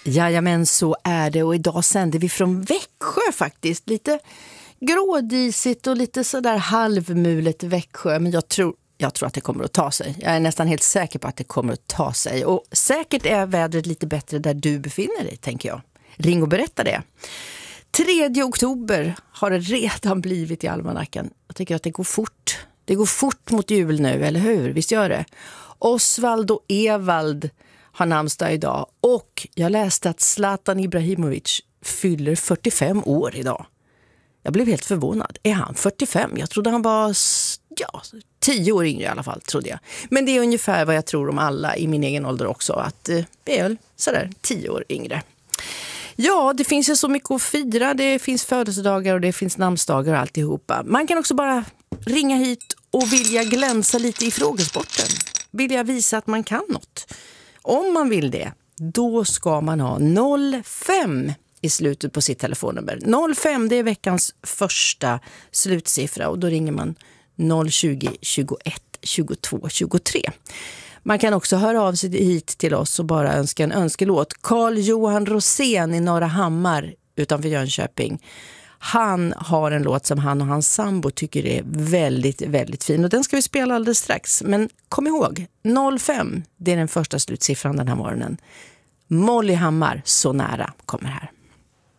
Jajamän, så är det, och idag sänder vi från Växjö faktiskt. Lite grådisigt och lite sådär halvmulet Växjö, men jag tror att det kommer att ta sig. Jag är nästan helt säker på att det kommer att ta sig. Och säkert är vädret lite bättre där du befinner dig, tänker jag. Ring och berätta det. 3 oktober har det redan blivit i almanackan. Jag tycker att det går fort. Det går fort mot jul nu, eller hur? Visst gör det. Osvald och Evald har namnsdag idag. Och jag läste att Zlatan Ibrahimovic fyller 45 år idag. Jag blev helt förvånad. Är han 45? Jag trodde han var 10 år yngre i alla fall, trodde jag. Men det är ungefär vad jag tror om alla i min egen ålder också. Att det är väl sådär 10 år yngre. Ja, det finns ju så mycket att fira. Det finns födelsedagar och det finns namnsdagar och alltihopa. Man kan också bara ringa hit och vilja glänsa lite i frågesporten. Vilja visa att man kan något. Om man vill det, då ska man ha 05 i slutet på sitt telefonnummer. 05, det är veckans första slutsiffra, och då ringer man 020 21 22 23. Man kan också höra av sig hit till oss och bara önska en önskelåt. Carl-Johan Rosén i Norra Hammar utanför Jönköping. Han har en låt som han och hans sambo tycker är väldigt, väldigt fin. Och den ska vi spela alldeles strax. Men kom ihåg, 05, det är den första slutsiffran den här morgonen. Molly Hammar, Så nära, kommer här.